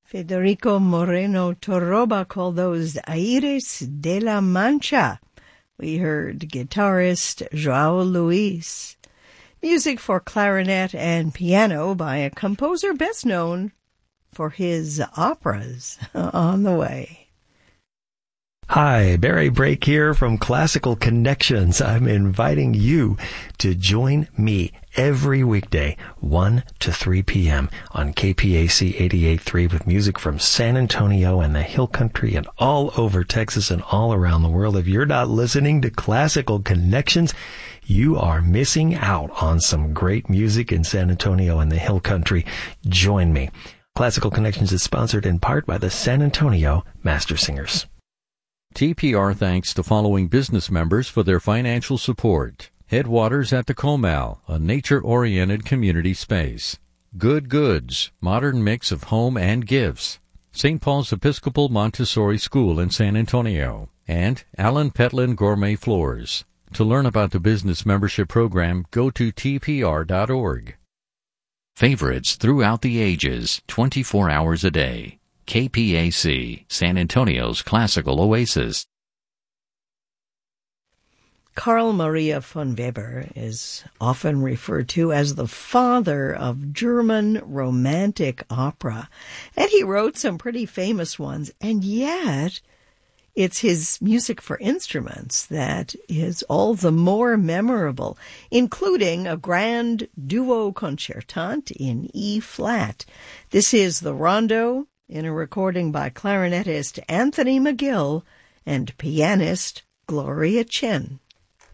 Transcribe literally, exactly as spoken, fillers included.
Federico Moreno Torroba called those Aires de la Mancha. We heard guitarist Joao Luis. Music for clarinet and piano by a composer best known for his operas. On the way. Hi, Barry Brake here from Classical Connections. I'm inviting you to join me every weekday, one to three p.m. on K P A C eighty-eight point three with music from San Antonio and the Hill Country and all over Texas and all around the world. If you're not listening to Classical Connections, you are missing out on some great music in San Antonio and the Hill Country. Join me. Classical Connections is sponsored in part by the San Antonio Master Singers. T P R thanks the following business members for their financial support. Headwaters at the Comal, a nature-oriented community space. Good Goods, modern mix of home and gifts. Saint Paul's Episcopal Montessori School in San Antonio. And Alan Petlin Gourmet Floors. To learn about the business membership program, go to T P R dot org. Favorites throughout the ages, twenty-four hours a day. K P A C, San Antonio's classical oasis. Carl Maria von Weber is often referred to as the father of German romantic opera, and he wrote some pretty famous ones, and yet it's his music for instruments that is all the more memorable, including a grand duo concertante in E-flat. This is the Rondo, in a recording by clarinetist Anthony McGill and pianist Gloria Chen.